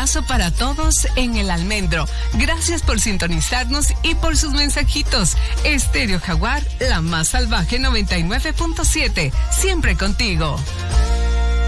abrazo para todos en El Almendro. Gracias por sintonizarnos y por sus mensajitos. Estéreo Jaguar, la más salvaje 99.7. Siempre contigo.